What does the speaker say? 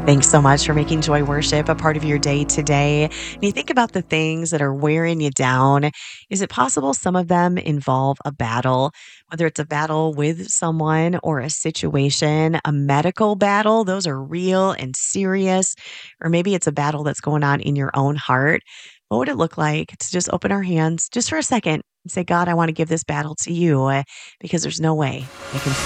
Thanks so much for making joy worship a part of your day today. And you think about the things that are wearing you down. Is it possible some of them involve a battle, whether it's a battle with someone or a situation, a medical battle? Those are real and serious. Or maybe it's a battle that's going on in your own heart. What would it look like to just open our hands just for a second and say, God, I want to give this battle to you because there's no way I can